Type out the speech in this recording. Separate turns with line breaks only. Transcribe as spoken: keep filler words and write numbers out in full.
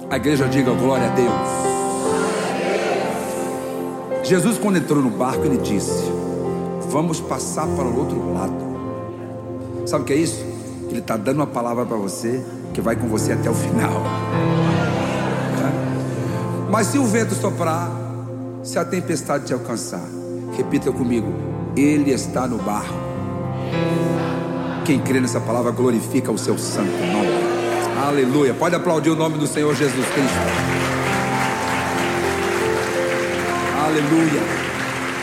A igreja diga glória a Deus. Jesus, quando entrou no barco, ele disse: vamos passar para o outro lado. Sabe o que é isso? Ele está dando uma palavra para você que vai com você até o final. É? Mas se o vento soprar, se a tempestade te alcançar, repita comigo: Ele está no barco. Quem crê nessa palavra glorifica o seu santo nome. Aleluia. Pode aplaudir o nome do Senhor Jesus Cristo. Aleluia.